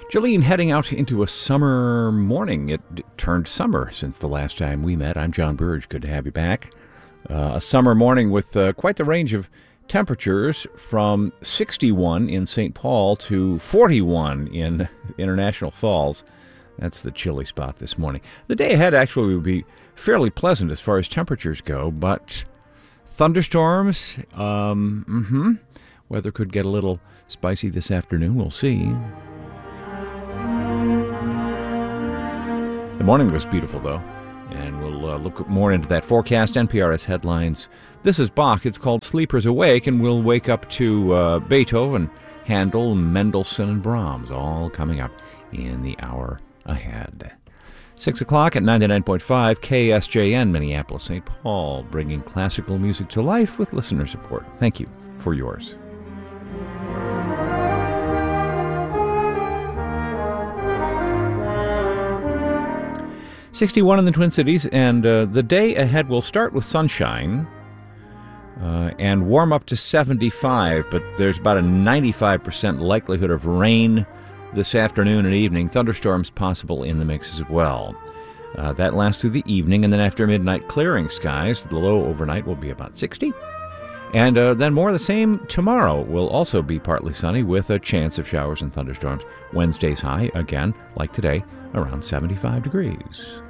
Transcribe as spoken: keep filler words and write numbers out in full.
Jolene heading out into a summer morning. It d- turned summer since the last time we met. I'm John Burge. Good to have you back. Uh, a summer morning with uh, quite the range of temperatures, from sixty-one in Saint Paul to forty-one in International Falls. That's the chilly spot this morning. The day ahead actually will be fairly pleasant as far as temperatures go, but thunderstorms, um, mm-hmm. Weather could get a little spicy this afternoon. We'll see. The morning was beautiful, though, and we'll uh, look more into that forecast. N P R S headlines. This is Bach. It's called Sleepers Awake, and we'll wake up to uh, Beethoven, Handel, Mendelssohn, and Brahms, all coming up in the hour ahead. Six o'clock at ninety-nine point five K S J N, Minneapolis, Saint Paul, bringing classical music to life with listener support. Thank you for yours. sixty-one in the Twin Cities, and uh, the day ahead will start with sunshine uh, and warm up to seventy-five, but there's about a ninety-five percent likelihood of rain this afternoon and evening. Thunderstorms possible in the mix as well. Uh, that lasts through the evening, and then after midnight, clearing skies. The low overnight will be about sixty. And uh, then more of the same tomorrow. Will also be partly sunny with a chance of showers and thunderstorms. Wednesday's high, again, like today, around seventy-five degrees.